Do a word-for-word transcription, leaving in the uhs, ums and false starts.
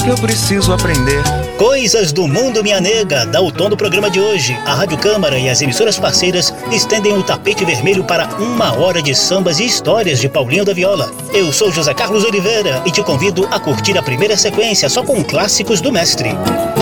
Eu preciso aprender. Coisas do Mundo, minha nega, dá o tom do programa de hoje. A Rádio Câmara e as emissoras parceiras estendem o tapete vermelho para uma hora de sambas e histórias de Paulinho da Viola. Eu sou José Carlos Oliveira e te convido a curtir a primeira sequência só com clássicos do mestre.